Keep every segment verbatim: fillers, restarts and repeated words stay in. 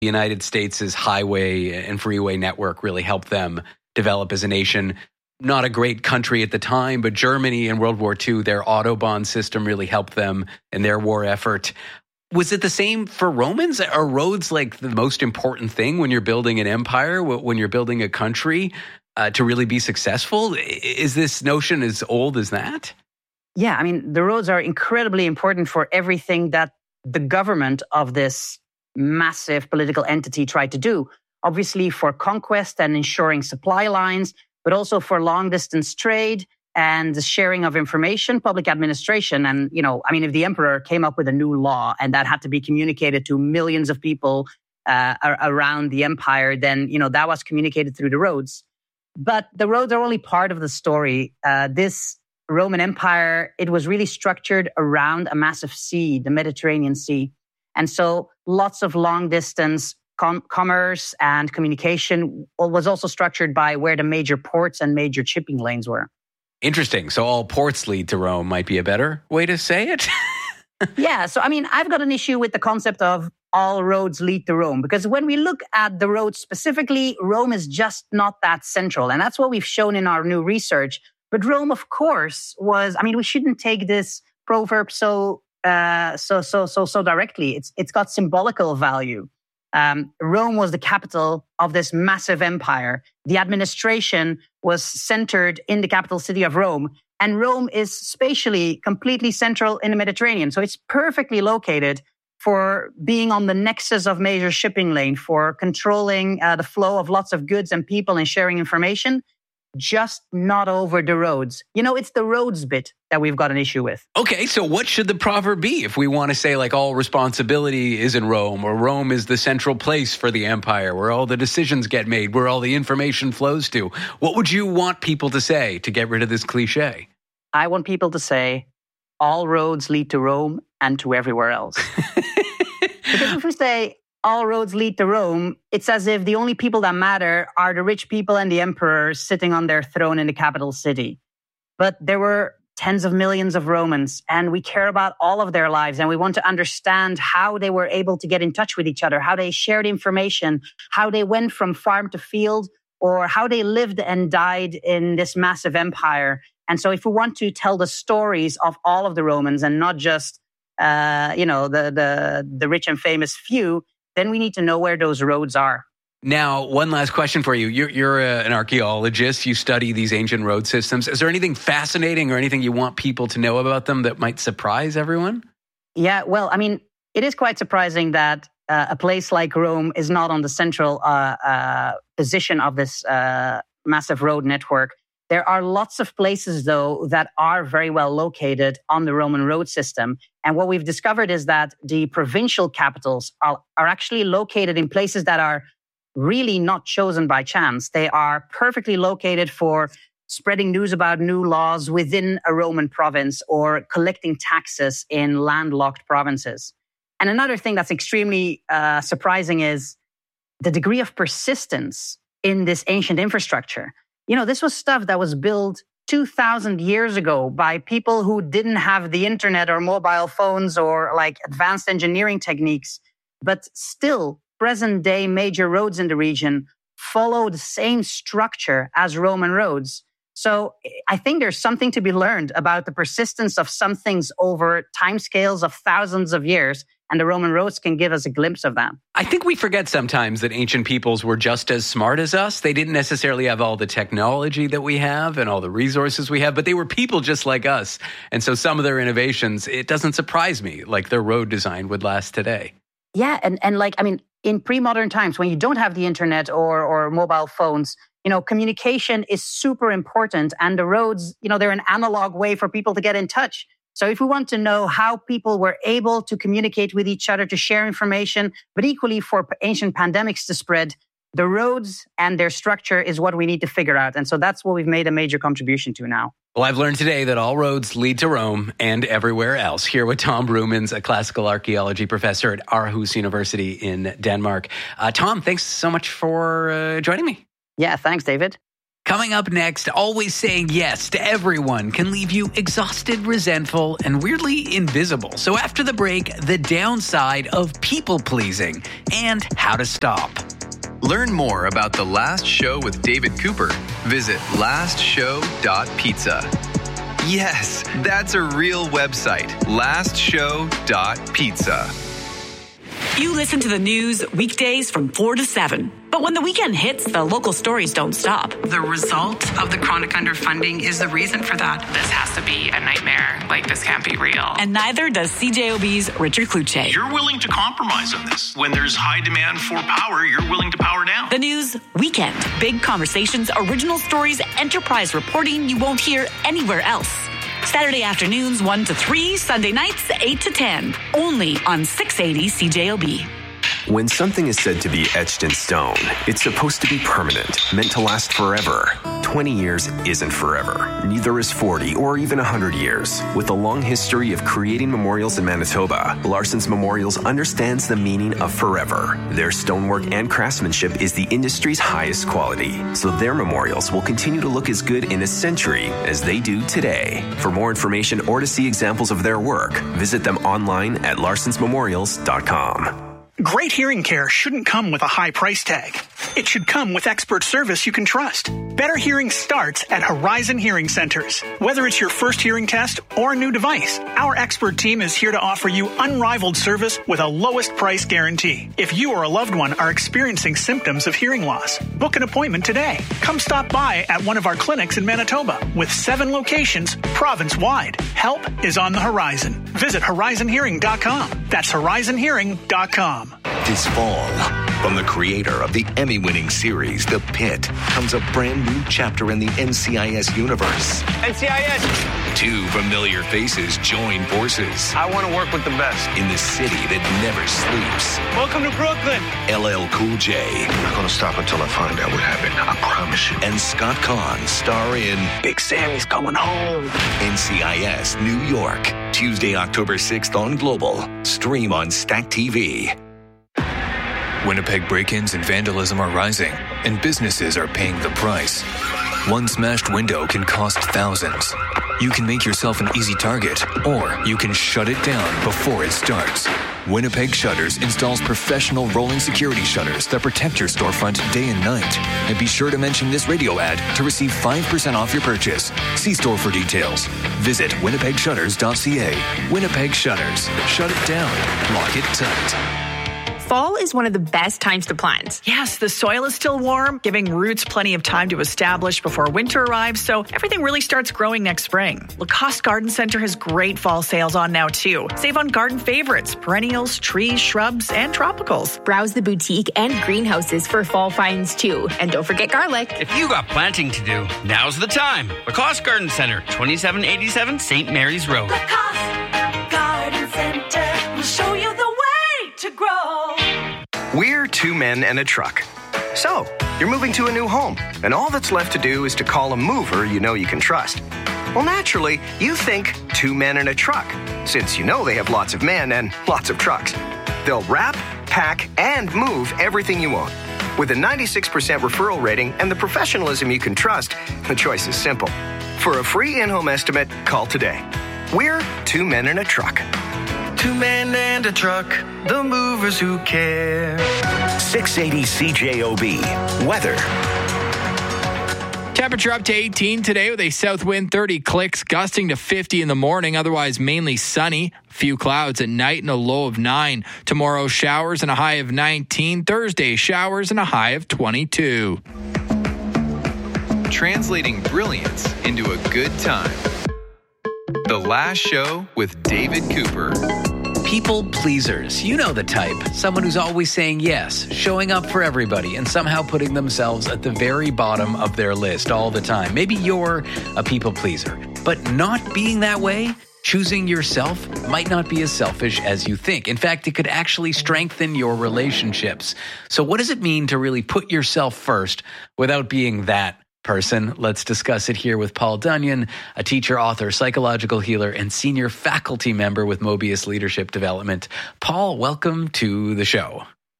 The United States' highway and freeway network really helped them develop as a nation. Not a great country at the time, but Germany in World War Two, their Autobahn system really helped them in their war effort. Was it the same for Romans? Are roads like the most important thing when you're building an empire, when you're building a country uh, to really be successful? Is this notion as old as that? Yeah, I mean, the roads are incredibly important for everything that the government of this massive political entity tried to do. Obviously for conquest and ensuring supply lines, but also for long distance trade and the sharing of information, public administration. And, you know, I mean, if the emperor came up with a new law and that had to be communicated to millions of people uh, around the empire, then, you know, that was communicated through the roads. But the roads are only part of the story. Uh, this Roman Empire, it was really structured around a massive sea, the Mediterranean Sea. And so lots of long distance com- commerce and communication was also structured by where the major ports and major shipping lanes were. Interesting. So all ports lead to Rome might be a better way to say it. Yeah. So, I mean, I've got an issue with the concept of all roads lead to Rome, because when we look at the roads specifically, Rome is just not that central. And that's what we've shown in our new research. But Rome, of course, was, I mean, we shouldn't take this proverb so Uh, so, so, so, so directly. It's, it's got symbolical value. Um, Rome was the capital of this massive empire. The administration was centered in the capital city of Rome. And Rome is spatially completely central in the Mediterranean. So it's perfectly located for being on the nexus of major shipping lane, for controlling uh, the flow of lots of goods and people and sharing information. Just not over the roads. You know, it's the roads bit that we've got an issue with. Okay, so what should the proverb be if we want to say like all responsibility is in Rome, or Rome is the central place for the empire where all the decisions get made, where all the information flows to? What would you want people to say to get rid of this cliche? I want people to say all roads lead to Rome and to everywhere else. Because if we say all roads lead to Rome, it's as if the only people that matter are the rich people and the emperor sitting on their throne in the capital city. But there were tens of millions of Romans, and we care about all of their lives, and we want to understand how they were able to get in touch with each other, how they shared information, how they went from farm to field, or how they lived and died in this massive empire. And so if we want to tell the stories of all of the Romans and not just, uh, you know, the, the, the rich and famous few, then we need to know where those roads are. Now, one last question for you. You're, you're a, an archaeologist. You study these ancient road systems. Is there anything fascinating or anything you want people to know about them that might surprise everyone? Yeah, well, I mean, it is quite surprising that uh, a place like Rome is not on the central uh, uh, position of this uh, massive road network. There are lots of places, though, that are very well located on the Roman road system. And what we've discovered is that the provincial capitals are, are actually located in places that are really not chosen by chance. They are perfectly located for spreading news about new laws within a Roman province or collecting taxes in landlocked provinces. And another thing that's extremely uh, surprising is the degree of persistence in this ancient infrastructure. You know, this was stuff that was built two thousand years ago by people who didn't have the internet or mobile phones or like advanced engineering techniques. But still, present day major roads in the region follow the same structure as Roman roads. So I think there's something to be learned about the persistence of some things over timescales of thousands of years. And the Roman roads can give us a glimpse of that. I think we forget sometimes that ancient peoples were just as smart as us. They didn't necessarily have all the technology that we have and all the resources we have, but they were people just like us. And so some of their innovations, it doesn't surprise me, like their road design would last today. Yeah, and, and like, I mean, in pre-modern times, when you don't have the internet or, or mobile phones, you know, communication is super important. And the roads, you know, they're an analog way for people to get in touch. So if we want to know how people were able to communicate with each other, to share information, but equally for ancient pandemics to spread, the roads and their structure is what we need to figure out. And so that's what we've made a major contribution to now. Well, I've learned today that all roads lead to Rome and everywhere else. Here with Tom Broomans, a classical archaeology professor at Aarhus University in Denmark. Uh, Tom, thanks so much for uh, joining me. Yeah, thanks, David. Coming up next, always saying yes to everyone can leave you exhausted, resentful, and weirdly invisible. So after the break, the downside of people-pleasing and how to stop. Learn more about The Last Show with David Cooper. Visit last show dot pizza. Yes, that's a real website, last show dot pizza. You listen to the news weekdays from four to seven. But when the weekend hits, the local stories don't stop. The result of the chronic underfunding is the reason for that. This has to be a nightmare. Like, this can't be real. And neither does C J O B's Richard Kluche. You're willing to compromise on this. When there's high demand for power, you're willing to power down. The news weekend. Big conversations, original stories, enterprise reporting you won't hear anywhere else. Saturday afternoons one to three, Sunday nights eight to ten. Only on six eighty C J O B. When something is said to be etched in stone, it's supposed to be permanent, meant to last forever. twenty years isn't forever. Neither is forty or even one hundred years. With a long history of creating memorials in Manitoba, Larson's Memorials understands the meaning of forever. Their stonework and craftsmanship is the industry's highest quality, so their memorials will continue to look as good in a century as they do today. For more information or to see examples of their work, visit them online at larsons memorials dot com. Great hearing care shouldn't come with a high price tag. It should come with expert service you can trust. Better hearing starts at Horizon Hearing Centers. Whether it's your first hearing test or a new device, our expert team is here to offer you unrivaled service with a lowest price guarantee. If you or a loved one are experiencing symptoms of hearing loss, book an appointment today. Come stop by at one of our clinics in Manitoba with seven locations province-wide. Help is on the horizon. Visit horizon hearing dot com. That's horizon hearing dot com. This fall, from the creator of the Emmy-winning series The Pit, comes a brand new chapter in the N C I S universe. N C I S! Two familiar faces join forces. I want to work with the best. In the city that never sleeps. Welcome to Brooklyn! L L Cool J. I'm not going to stop until I find out what happened. I promise you. And Scott Kahn star in Big Sammy's Coming Home. N C I S New York. Tuesday, October sixth on Global. Stream on Stack T V. Winnipeg break-ins and vandalism are rising, and businesses are paying the price. One smashed window can cost thousands. You can make yourself an easy target, or you can shut it down before it starts. Winnipeg Shutters installs professional rolling security shutters that protect your storefront day and night. And be sure to mention this radio ad to receive five percent off your purchase. See store for details. Visit winnipeg shutters dot c a. Winnipeg Shutters. Shut it down. Lock it tight. Fall is one of the best times to plant. Yes, the soil is still warm, giving roots plenty of time to establish before winter arrives, so everything really starts growing next spring. Lacoste Garden Center has great fall sales on now, too. Save on garden favorites, perennials, trees, shrubs, and tropicals. Browse the boutique and greenhouses for fall finds, too. And don't forget garlic. If you got planting to do, now's the time. Lacoste Garden Center, twenty-seven eighty-seven Saint Mary's Road. Lacoste Garden Center will show you the way to grow. We're two men and a truck. So, you're moving to a new home, and all that's left to do is to call a mover you know you can trust. Well, naturally, you think two men and a truck, since you know they have lots of men and lots of trucks. They'll wrap, pack, and move everything you own. With a ninety-six percent referral rating and the professionalism you can trust, the choice is simple. For a free in-home estimate, call today. We're two men and a truck. Two men and a truck, the movers who care. six eighty C J O B. Weather. Temperature up to eighteen today with a south wind thirty clicks, gusting to fifty in the morning. Otherwise mainly sunny. A few clouds at night and a low of nine. Tomorrow showers and a high of nineteen. Thursday showers and a high of twenty-two. Translating brilliance into a good time. The Last Show with David Cooper. People pleasers. You know the type. Someone who's always saying yes, showing up for everybody, and somehow putting themselves at the very bottom of their list all the time. Maybe you're a people pleaser, but not being that way, choosing yourself, might not be as selfish as you think. In fact, it could actually strengthen your relationships. So what does it mean to really put yourself first without being that person? Let's discuss it here with Paul Dunyan, a teacher, author, psychological healer, and senior faculty member with Mobius Leadership Development. Paul, welcome to the show.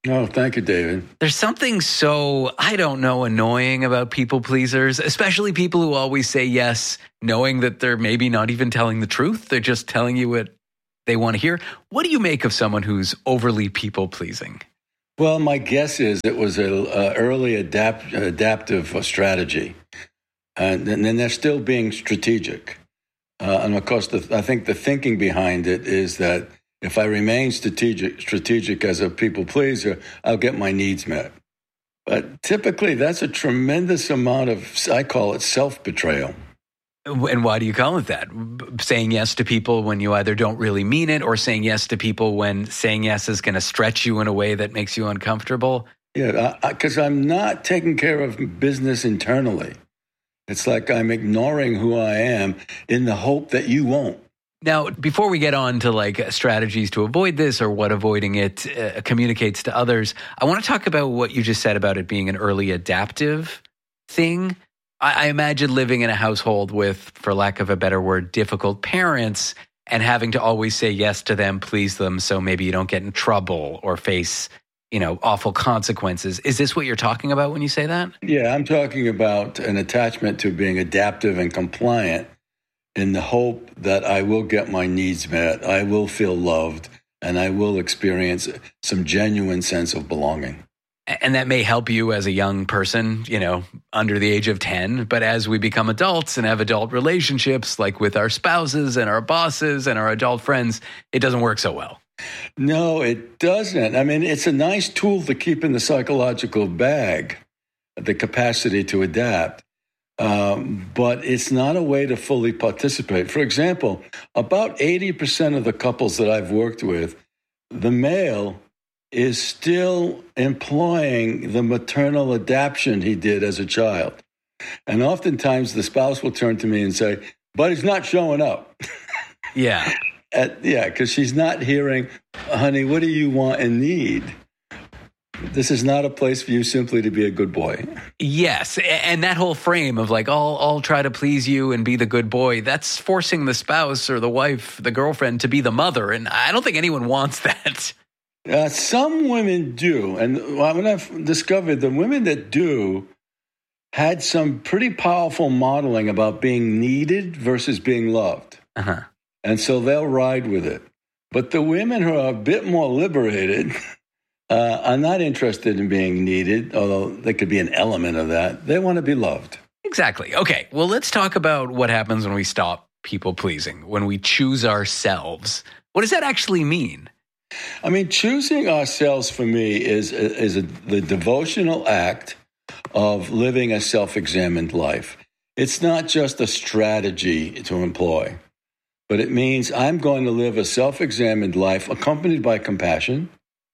Oh, thank you, David. There's something so, I don't know, annoying about people pleasers, especially people who always say yes, knowing that they're maybe not even telling the truth. They're just telling you what they want to hear. What do you make of someone who's overly people pleasing? Well, my guess is it was an early adapt, adaptive strategy. And, and then they're still being strategic. Uh, and of course, the, I think the thinking behind it is that if I remain strategic, strategic as a people pleaser, I'll get my needs met. But typically, that's a tremendous amount of, I call it self-betrayal. And why do you call it that? Saying yes to people when you either don't really mean it, or saying yes to people when saying yes is going to stretch you in a way that makes you uncomfortable? Yeah, because I'm not taking care of business internally. It's like I'm ignoring who I am in the hope that you won't. Now, before we get on to like strategies to avoid this or what avoiding it uh, communicates to others, I want to talk about what you just said about it being an early adaptive thing. I, I imagine living in a household with, for lack of a better word, difficult parents and having to always say yes to them, please them, so maybe you don't get in trouble or face, you know, awful consequences. Is this what you're talking about when you say that? Yeah, I'm talking about an attachment to being adaptive and compliant in the hope that I will get my needs met, I will feel loved, and I will experience some genuine sense of belonging. And that may help you as a young person, you know, under the age of ten. But as we become adults and have adult relationships, like with our spouses and our bosses and our adult friends, it doesn't work so well. No, it doesn't. I mean, it's a nice tool to keep in the psychological bag, the capacity to adapt. Um, but it's not a way to fully participate. For example, about eighty percent of the couples that I've worked with, the male is still employing the maternal adaptation he did as a child. And oftentimes the spouse will turn to me and say, but he's not showing up. Yeah. At, yeah, because she's not hearing, honey, what do you want and need? This is not a place for you simply to be a good boy. Yes. And that whole frame of like, I'll, I'll try to please you and be the good boy, that's forcing the spouse or the wife, the girlfriend, to be the mother. And I don't think anyone wants that. Uh, some women do. And when I've discovered the women that do had some pretty powerful modeling about being needed versus being loved. Uh-huh. And so they'll ride with it. But the women who are a bit more liberated uh, are not interested in being needed, although there could be an element of that. They want to be loved. Exactly. Okay, well, let's talk about what happens when we stop people pleasing, when we choose ourselves. What does that actually mean? I mean, choosing ourselves for me is, is a, the devotional act of living a self-examined life. It's not just a strategy to employ, but it means I'm going to live a self-examined life accompanied by compassion,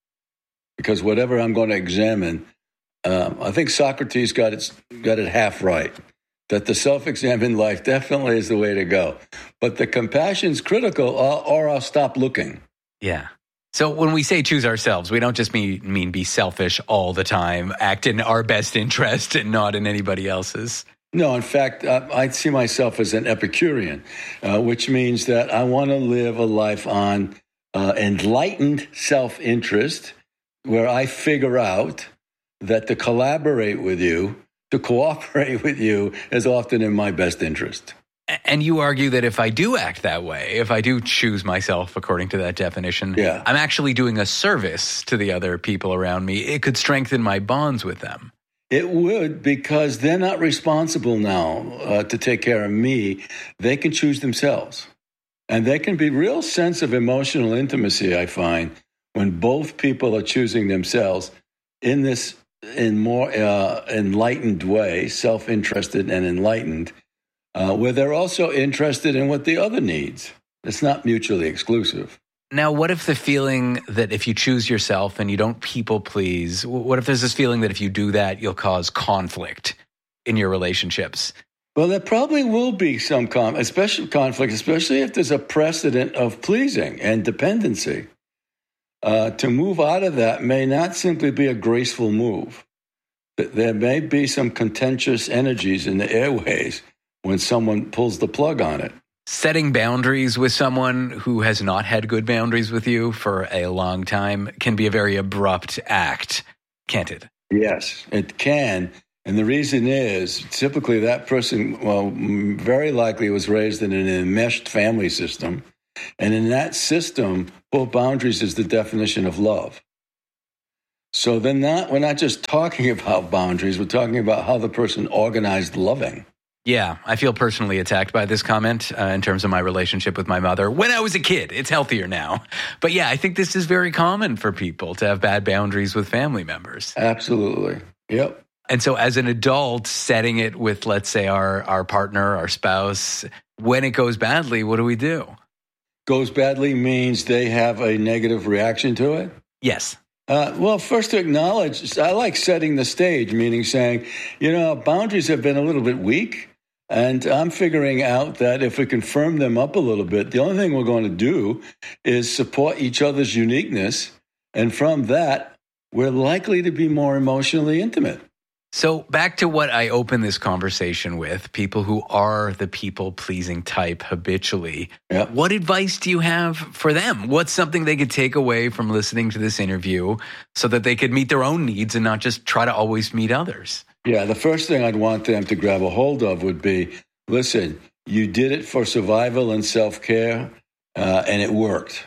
because whatever I'm going to examine, um, I think Socrates got it, got it half right, that the self-examined life definitely is the way to go. But the compassion's critical, or, or I'll stop looking. Yeah. So when we say choose ourselves, we don't just mean, mean be selfish all the time, act in our best interest and not in anybody else's. No, in fact, I, I see myself as an Epicurean, uh, which means that I want to live a life on uh, enlightened self-interest, where I figure out that to collaborate with you, to cooperate with you, is often in my best interest. And you argue that if I do act that way, if I do choose myself according to that definition, yeah. I'm actually doing a service to the other people around me. It could strengthen my bonds with them. It would, because they're not responsible now uh, to take care of me. They can choose themselves. And there can be real sense of emotional intimacy, I find, when both people are choosing themselves in this in more uh, enlightened way, self-interested and enlightened, uh, where they're also interested in what the other needs. It's not mutually exclusive. Now, what if the feeling that if you choose yourself and you don't people please, what if there's this feeling that if you do that, you'll cause conflict in your relationships? Well, there probably will be some con- especially conflict, especially if there's a precedent of pleasing and dependency. Uh, to move out of that may not simply be a graceful move. There may be some contentious energies in the airways when someone pulls the plug on it. Setting boundaries with someone who has not had good boundaries with you for a long time can be a very abrupt act, can't it? Yes, it can. And the reason is, typically that person, well, very likely was raised in an enmeshed family system. And in that system, well, boundaries is the definition of love. So then not, we're not just talking about boundaries, we're talking about how the person organized loving. Yeah, I feel personally attacked by this comment uh, in terms of my relationship with my mother when I was a kid. It's healthier now. But yeah, I think this is very common for people to have bad boundaries with family members. Absolutely. Yep. And so as an adult, setting it with, let's say, our, our partner, our spouse, when it goes badly, what do we do? Goes badly means they have a negative reaction to it? Yes. Uh, well, first to acknowledge, I like setting the stage, meaning saying, you know, boundaries have been a little bit weak. And I'm figuring out that if we can firm them up a little bit, the only thing we're going to do is support each other's uniqueness. And from that, we're likely to be more emotionally intimate. So back to what I opened this conversation with, people who are the people-pleasing type habitually. Yep. What advice do you have for them? What's something they could take away from listening to this interview so that they could meet their own needs and not just try to always meet others? Yeah, the first thing I'd want them to grab a hold of would be, listen, you did it for survival and self-care, uh, and it worked.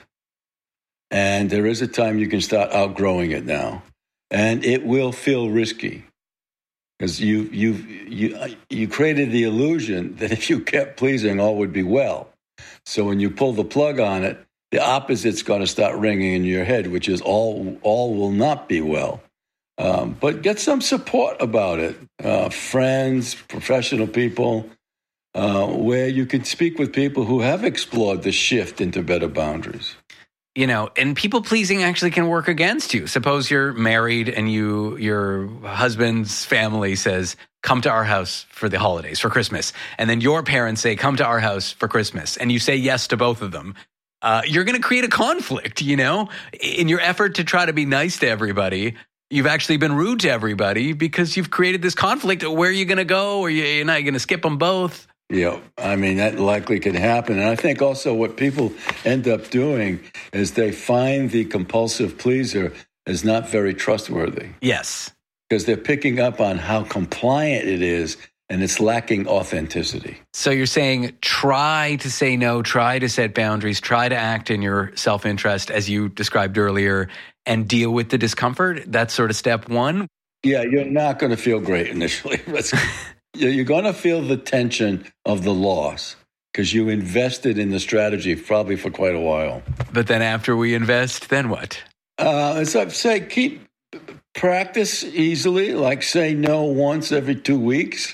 And there is a time you can start outgrowing it now. And it will feel risky. Because you you you you created the illusion that if you kept pleasing, all would be well. So when you pull the plug on it, the opposite's going to start ringing in your head, which is all all will not be well. Um, but get some support about it, uh, friends, professional people, uh, where you can speak with people who have explored the shift into better boundaries. You know, and people pleasing actually can work against you. Suppose you're married and you, your husband's family says, come to our house for the holidays, for Christmas. And then your parents say, come to our house for Christmas. And you say yes to both of them. Uh, you're going to create a conflict, you know, in your effort to try to be nice to everybody. You've actually been rude to everybody because you've created this conflict. Where are you going to go? Or you're not going to skip them both? Yeah, I mean, that likely could happen. And I think also what people end up doing is they find the compulsive pleaser is not very trustworthy. Yes. Because they're picking up on how compliant it is, and it's lacking authenticity. So you're saying try to say no, try to set boundaries, try to act in your self-interest, as you described earlier, and deal with the discomfort. That's sort of step one. Yeah, you're not going to feel great initially. You're going to feel the tension of the loss because you invested in the strategy probably for quite a while. But then after we invest, then what? Uh, as I say, keep practice easily, like say no once every two weeks.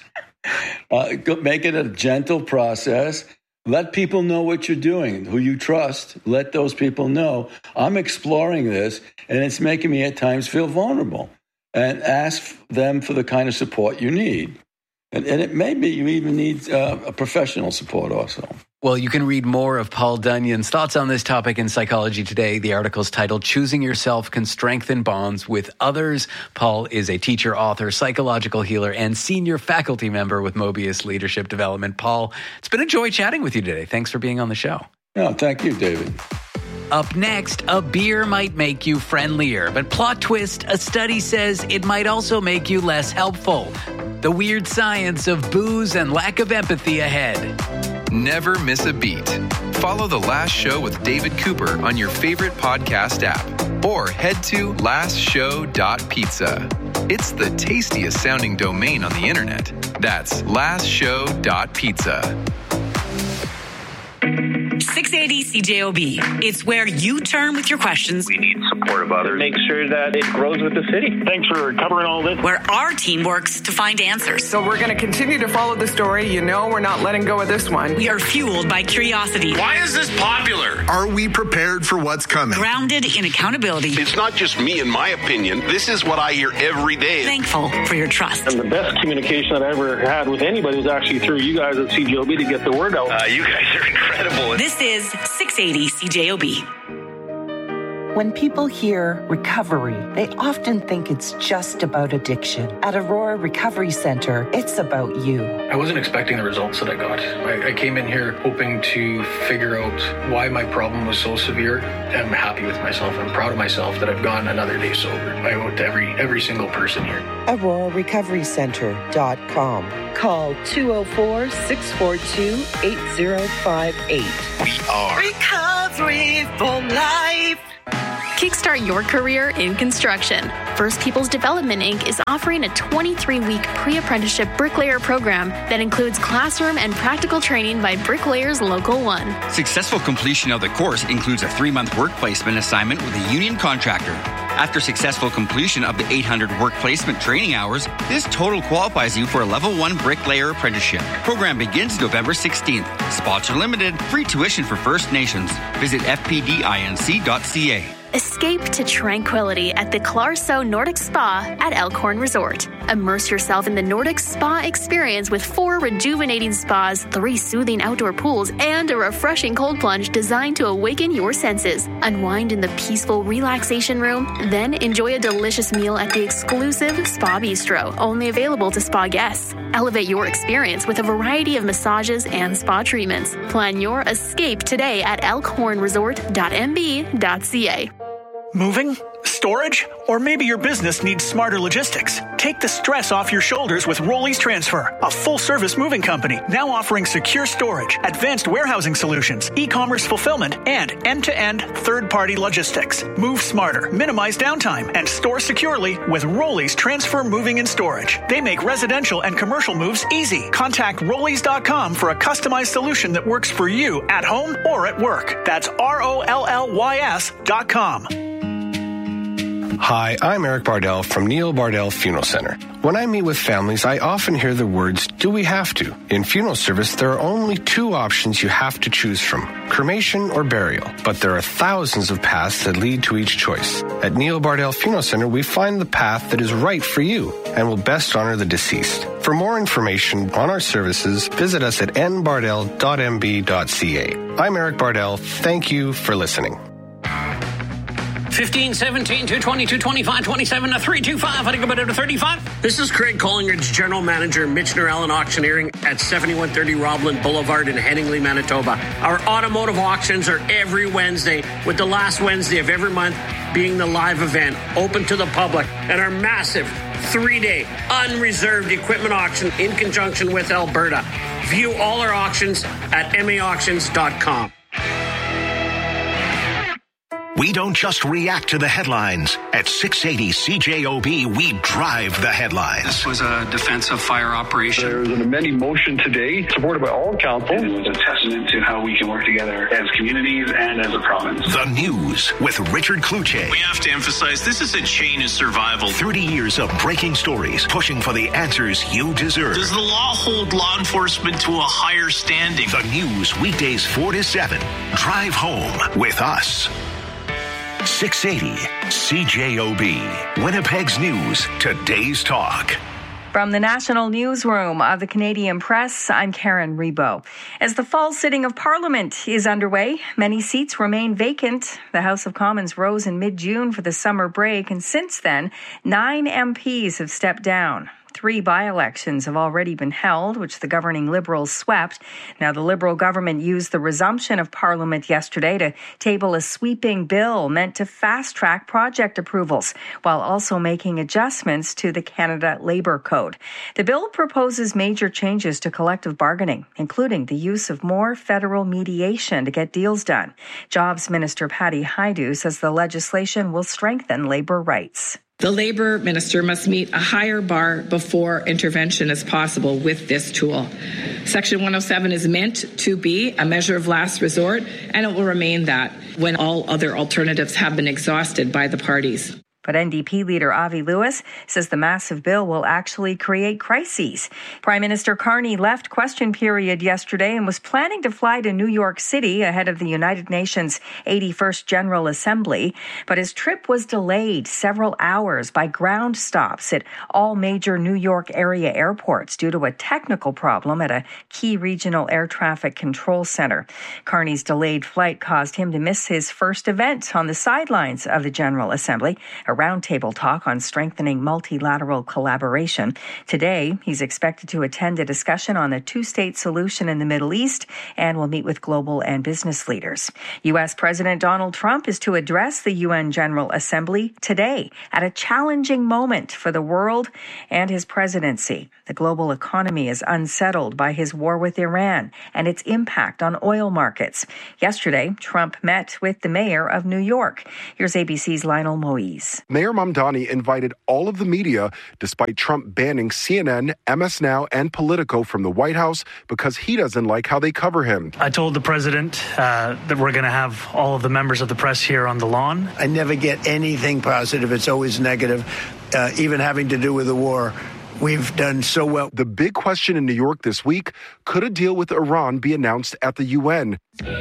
Uh, make it a gentle process. Let people know what you're doing, who you trust. Let those people know, I'm exploring this, and it's making me at times feel vulnerable. And ask them for the kind of support you need. And, and it may be you even need uh, a professional support also. Well, you can read more of Paul Dunyon's thoughts on this topic in Psychology Today. The article is titled Choosing Yourself Can Strengthen Bonds with Others. Paul is a teacher, author, psychological healer, and senior faculty member with Mobius Leadership Development. Paul, it's been a joy chatting with you today. Thanks for being on the show. No, thank you, David. Up next, a beer might make you friendlier, but plot twist, a study says it might also make you less helpful. The weird science of booze and lack of empathy ahead. Never miss a beat. Follow The Last Show with David Cooper on your favorite podcast app or head to last show dot pizza. It's the tastiest sounding domain on the internet. That's last show dot pizza. six eighty C J O B. It's where you turn with your questions. We need support of others. Make sure that it grows with the city. Thanks for covering all this. Where our team works to find answers. So we're going to continue to follow the story. You know we're not letting go of this one. We are fueled by curiosity. Why is this popular? Are we prepared for what's coming? Grounded in accountability. It's not just me and my opinion. This is what I hear every day. Thankful for your trust. And the best communication that I ever had with anybody was actually through you guys at C J O B to get the word out. Uh, you guys are incredible. This is six eighty C J O B. When people hear recovery, they often think it's just about addiction. At Aurora Recovery Center, it's about you. I wasn't expecting the results that I got. I, I came in here hoping to figure out why my problem was so severe. I'm happy with myself. I'm proud of myself that I've gone another day sober. I owe it to every, every single person here. Aurora Recovery Center dot com. Call two oh four, six four two, eight oh five eight. We are Recovery for Life. Kickstart your career in construction. First Peoples Development Incorporated is offering a twenty-three week pre-apprenticeship bricklayer program that includes classroom and practical training by Bricklayers Local one. Successful completion of the course includes a three-month work placement assignment with a union contractor. After successful completion of the eight hundred work placement training hours, this total qualifies you for a level one bricklayer apprenticeship. Program begins November sixteenth. Spots are limited. Free tuition for First Nations. Visit f p d inc dot c a. Escape to tranquility at the Clarso Nordic Spa at Elkhorn Resort. Immerse yourself in the Nordic Spa experience with four rejuvenating spas, three soothing outdoor pools, and a refreshing cold plunge designed to awaken your senses. Unwind in the peaceful relaxation room, then enjoy a delicious meal at the exclusive Spa Bistro, only available to spa guests. Elevate your experience with a variety of massages and spa treatments. Plan your escape today at elkhorn resort dot m b dot c a. Moving? Storage? Or maybe your business needs smarter logistics. Take the stress off your shoulders with Rollies Transfer, a full-service moving company now offering secure storage, advanced warehousing solutions, e-commerce fulfillment, and end-to-end third-party logistics. Move smarter, minimize downtime, and store securely with Rollies Transfer Moving and Storage. They make residential and commercial moves easy. Contact rollies dot com for a customized solution that works for you at home or at work. That's R O L L Y S dot com. Hi, I'm Eric Bardell from Neil Bardell Funeral Center. When I meet with families, I often hear the words, do we have to? In funeral service, there are only two options you have to choose from, cremation or burial. But there are thousands of paths that lead to each choice. At Neil Bardell Funeral Center, we find the path that is right for you and will best honor the deceased. For more information on our services, visit us at n bardell dot m b dot c a. I'm Eric Bardell. Thank you for listening. fifteen, seventeen, two twenty, two twenty-five, twenty-seven, three twenty-five, I think about it to thirty-five. This is Craig Collingridge, General Manager, Michener Allen Auctioneering at seventy-one thirty Robland Boulevard in Headingley, Manitoba. Our automotive auctions are every Wednesday, with the last Wednesday of every month being the live event, open to the public, and our massive three-day unreserved equipment auction in conjunction with Alberta. View all our auctions at m a auctions dot com. We don't just react to the headlines. At six eighty C J O B, we drive the headlines. This was a defensive fire operation. There was an amending motion today, supported by all council. It was a testament to how we can work together as communities and as a province. The News with Richard Kluche. We have to emphasize this is a chain of survival. thirty years of breaking stories, pushing for the answers you deserve. Does the law hold law enforcement to a higher standing? The News, weekdays four to seven. Drive home with us. six eighty C J O B, Winnipeg's News, today's talk. From the National Newsroom of the Canadian Press, I'm Karen Rebo. As the fall sitting of Parliament is underway, many seats remain vacant. The House of Commons rose in mid-June for the summer break, and since then, nine M Ps have stepped down. Three by-elections have already been held, which the governing Liberals swept. Now, the Liberal government used the resumption of Parliament yesterday to table a sweeping bill meant to fast-track project approvals, while also making adjustments to the Canada Labour Code. The bill proposes major changes to collective bargaining, including the use of more federal mediation to get deals done. Jobs Minister Patty Hajdu says the legislation will strengthen labour rights. The Labour Minister must meet a higher bar before intervention is possible with this tool. Section one oh seven is meant to be a measure of last resort, and it will remain that when all other alternatives have been exhausted by the parties. But N D P leader Avi Lewis says the massive bill will actually create crises. Prime Minister Carney left question period yesterday and was planning to fly to New York City ahead of the United Nations eighty-first General Assembly, but his trip was delayed several hours by ground stops at all major New York area airports due to a technical problem at a key regional air traffic control center. Carney's delayed flight caused him to miss his first event on the sidelines of the General Assembly, a roundtable talk on strengthening multilateral collaboration. Today, he's expected to attend a discussion on the two-state solution in the Middle East and will meet with global and business leaders. U S. President Donald Trump is to address the U N General Assembly today at a challenging moment for the world and his presidency. The global economy is unsettled by his war with Iran and its impact on oil markets. Yesterday, Trump met with the mayor of New York. Here's A B C's Lionel Moise. Mayor Mamdani invited all of the media, despite Trump banning C N N, M S Now, and Politico from the White House because he doesn't like how they cover him. I told the president uh, that we're going to have all of the members of the press here on the lawn. I never get anything positive. It's always negative, uh, even having to do with the war. We've done so well. The big question in New York this week, could a deal with Iran be announced at the U N?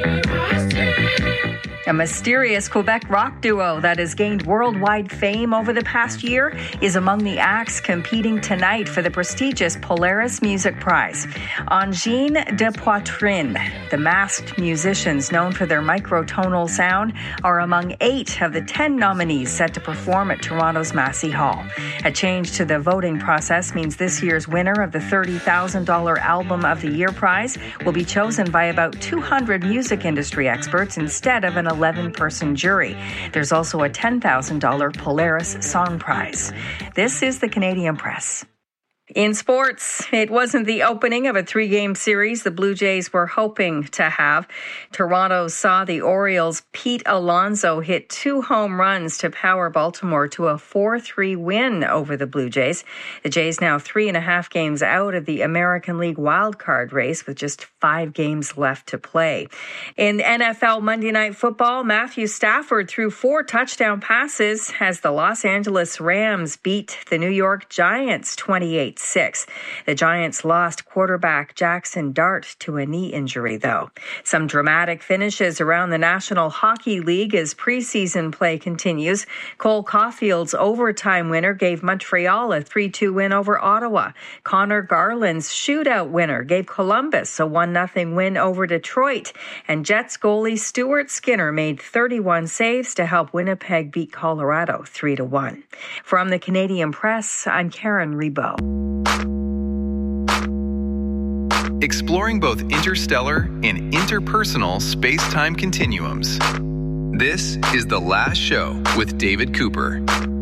A mysterious Quebec rock duo that has gained worldwide fame over the past year is among the acts competing tonight for the prestigious Polaris Music Prize. Angine de Poitrine, the masked musicians known for their microtonal sound, are among eight of the ten nominees set to perform at Toronto's Massey Hall. A change to the voting process means this year's winner of the thirty thousand dollars Album of the Year prize will be chosen by about two hundred music industry experts instead of an eleven-person jury. There's also a ten thousand dollars Polaris Song Prize. This is the Canadian Press. In sports, it wasn't the opening of a three-game series the Blue Jays were hoping to have. Toronto saw the Orioles' Pete Alonso hit two home runs to power Baltimore to a four three win over the Blue Jays. The Jays now three and a half games out of the American League wildcard race with just five games left to play. In N F L Monday Night Football, Matthew Stafford threw four touchdown passes as the Los Angeles Rams beat the New York Giants twenty-eight six. The Giants lost quarterback Jackson Dart to a knee injury, though. Some dramatic finishes around the National Hockey League as preseason play continues. Cole Caulfield's overtime winner gave Montreal a three two win over Ottawa. Connor Garland's shootout winner gave Columbus a one nothing win over Detroit. And Jets goalie Stuart Skinner made thirty-one saves to help Winnipeg beat Colorado three to one. From the Canadian Press, I'm Karen Rebo. Exploring both interstellar and interpersonal space-time continuums. This is The Last Show with David Cooper.